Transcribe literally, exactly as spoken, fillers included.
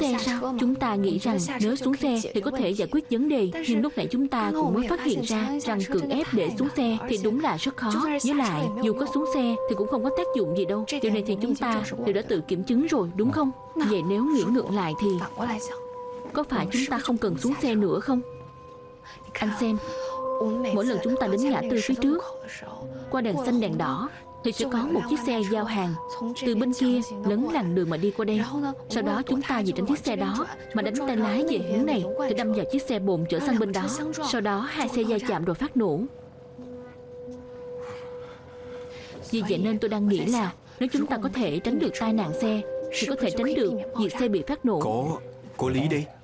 xe sao? Chúng ta nghĩ rằng nếu xuống xe thì có thể giải quyết vấn đề, nhưng lúc nãy chúng ta cũng mới phát hiện ra rằng cưỡng ép để xuống xe thì đúng là rất khó. Với lại, dù có xuống xe thì cũng không có tác dụng gì đâu. Điều này thì chúng ta đều đã tự kiểm chứng rồi, đúng không? Vậy nếu nghĩ ngược lại thì có phải chúng ta không cần xuống xe nữa không? Anh xem, mỗi lần chúng ta đến ngã tư phía trước, qua đèn xanh đèn đỏ, thì sẽ có một chiếc xe giao hàng từ bên kia lấn làn đường mà đi qua đây. Sau đó chúng ta vì tránh chiếc xe đó mà đánh tay lái về hướng này thì đâm vào chiếc xe bồn chở sang bên đó. Sau đó hai xe va chạm rồi phát nổ. Vì vậy nên tôi đang nghĩ là nếu chúng ta có thể tránh được tai nạn xe thì có thể tránh được việc xe bị phát nổ. Có, có lý đấy.